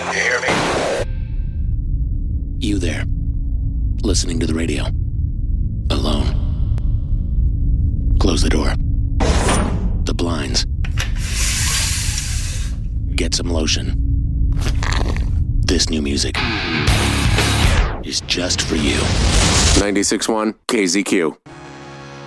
You hear me? You there, listening to the radio, alone. Close the door, the blinds, get some lotion. This new music is just for you. 96.1 KZQ.